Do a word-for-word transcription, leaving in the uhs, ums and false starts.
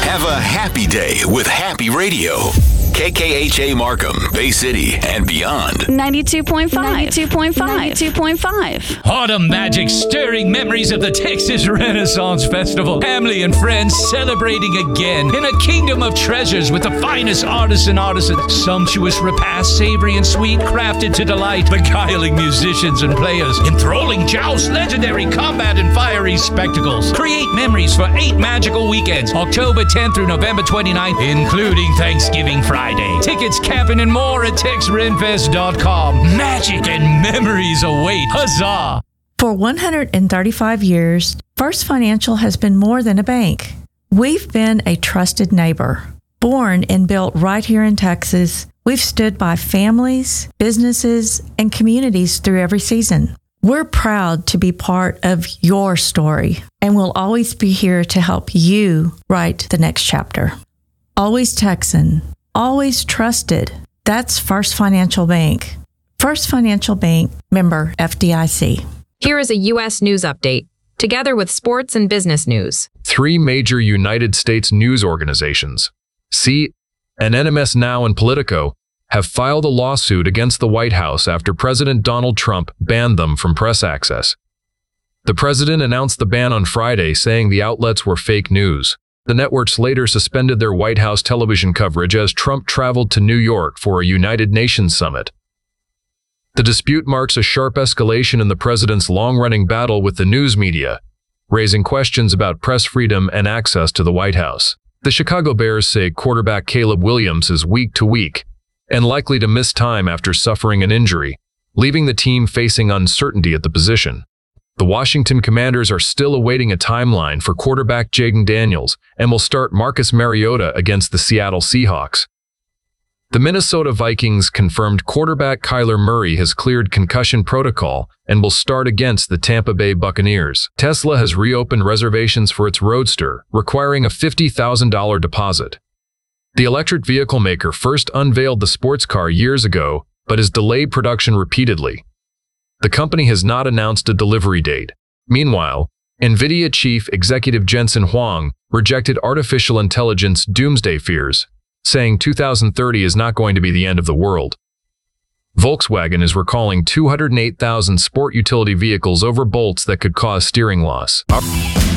Have a happy day with Happy Radio. K K H A Markham, Bay City, and beyond. ninety-two point five. ninety-two point five. ninety-two point five. Autumn magic, stirring memories of the Texas Renaissance Festival. Family and friends celebrating again in a kingdom of treasures with the finest artists and artisans. Sumptuous repasts, savory and sweet, crafted to delight. Beguiling musicians and players. Enthralling jousts, legendary combat, and fiery spectacles. Create memories for eight magical weekends, October tenth through November twenty-ninth, including Thanksgiving Friday. Tickets, camping, and more at tex renfest dot com. Magic and memories await. Huzzah! For one hundred thirty-five years, First Financial has been more than a bank. We've been a trusted neighbor. Born and built right here in Texas, we've stood by families, businesses, and communities through every season. We're proud to be part of your story, and we'll always be here to help you write the next chapter. Always Texan. Always trusted. That's First Financial Bank. First Financial Bank, member F D I C. Here is a U S news update, together with sports and business news. Three major United States news organizations, C N N, M S Now, and Politico, have filed a lawsuit against the White House after President Donald Trump banned them from press access. The president announced the ban on Friday, saying the outlets were fake news. The networks later suspended their White House television coverage as Trump traveled to New York for a United Nations summit. The dispute marks a sharp escalation in the president's long-running battle with the news media, raising questions about press freedom and access to the White House. The Chicago Bears say quarterback Caleb Williams is week to week and likely to miss time after suffering an injury, leaving the team facing uncertainty at the position. The Washington Commanders are still awaiting a timeline for quarterback Jaden Daniels and will start Marcus Mariota against the Seattle Seahawks. The Minnesota Vikings confirmed quarterback Kyler Murray has cleared concussion protocol and will start against the Tampa Bay Buccaneers. Tesla has reopened reservations for its Roadster, requiring a fifty thousand dollars deposit. The electric vehicle maker first unveiled the sports car years ago, but has delayed production repeatedly. The company has not announced a delivery date. Meanwhile, NVIDIA chief executive Jensen Huang rejected artificial intelligence doomsday fears, saying two thousand thirty is not going to be the end of the world. Volkswagen is recalling two hundred eight thousand sport utility vehicles over bolts that could cause steering loss.